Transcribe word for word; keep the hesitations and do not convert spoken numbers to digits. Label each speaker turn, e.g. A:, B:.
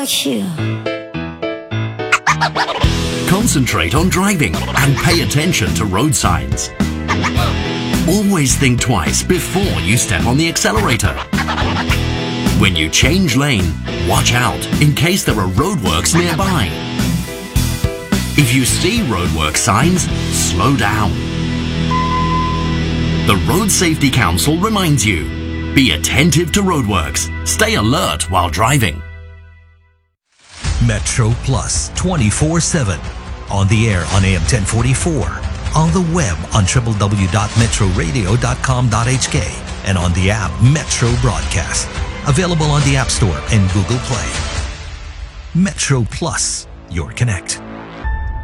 A: about you.
B: Concentrate on driving and pay attention to road signs. Always think twice before you step on the accelerator. When you change lane, watch out in case there are roadworks nearby. If you see roadwork signs, slow down. The Road Safety Council reminds you, be attentive to roadworks. Stay alert while driving.
C: Metro Plus twenty-four seven. On the air on A M ten forty-four. On the web on w w w dot metro radio dot com dot h k. And on the app Metro Broadcast. Available on the App Store and Google Play. Metro Plus, your connect.